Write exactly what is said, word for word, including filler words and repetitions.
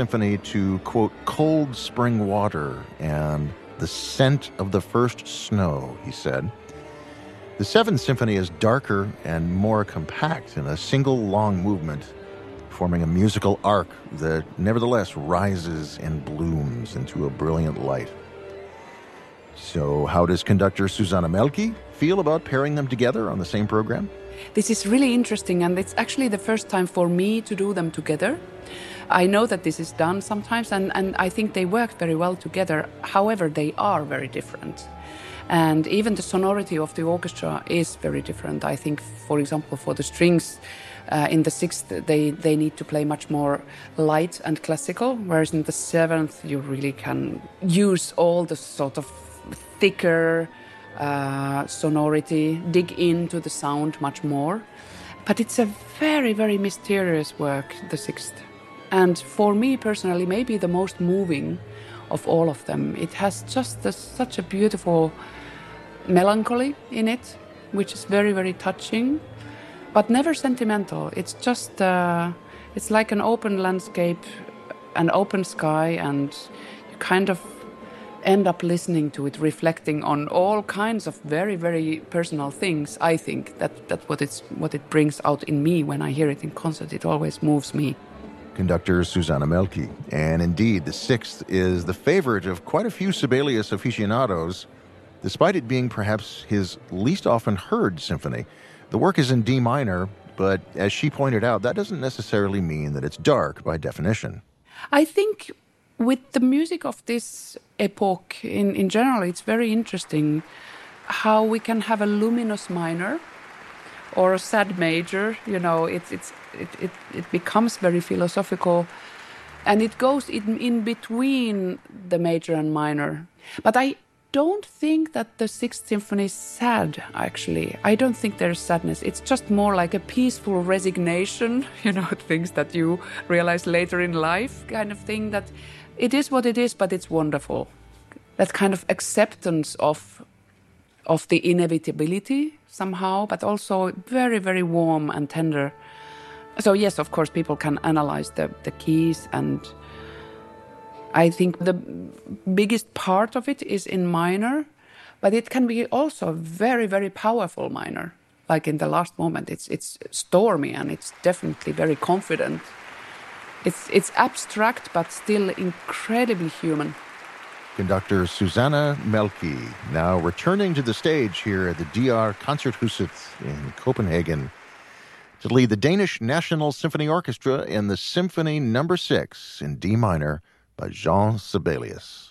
Symphony to, quote, cold spring water and the scent of the first snow, he said. The Seventh Symphony is darker and more compact in a single long movement, forming a musical arc that nevertheless rises and blooms into a brilliant light. So how does conductor Susanna Melki feel about pairing them together on the same program? This is really interesting, and it's actually the first time for me to do them together. I know that this is done sometimes, and, and I think they work very well together. However, they are very different. And even the sonority of the orchestra is very different. I think, for example, for the strings, uh, in the sixth, they, they need to play much more light and classical, whereas in the seventh, you really can use all the sort of thicker uh, sonority, dig into the sound much more. But it's a very, very mysterious work, the sixth. And for me personally, maybe the most moving of all of them. It has just a, such a beautiful melancholy in it, which is very, very touching, but never sentimental. It's just, uh, it's like an open landscape, an open sky, and you kind of end up listening to it, reflecting on all kinds of very, very personal things. I think that that's what it's what it brings out in me when I hear it in concert. It always moves me. Conductor Susanna Melki. And indeed, the sixth is the favorite of quite a few Sibelius aficionados, despite it being perhaps his least often heard symphony. The work is in D minor, but as she pointed out, that doesn't necessarily mean that it's dark by definition. I think with the music of this epoch in, in general, it's very interesting how we can have a luminous minor or a sad major. You know, it's it's it, it, it becomes very philosophical, and it goes in, in between the major and minor. But I don't think that the Sixth Symphony is sad, actually. I don't think there's sadness. It's just more like a peaceful resignation, you know, things that you realize later in life kind of thing, that it is what it is, but it's wonderful. That kind of acceptance of of the inevitability somehow, but also very, very warm and tender. So yes, of course, people can analyze the, the keys, and I think the biggest part of it is in minor, but it can be also very, very powerful minor. Like in the last moment, it's it's stormy and it's definitely very confident. It's it's abstract, but still incredibly human. Conductor Susanna Melki, now returning to the stage here at the D R Concerthuset in Copenhagen to lead the Danish National Symphony Orchestra in the Symphony Number Six in D minor by Jean Sibelius.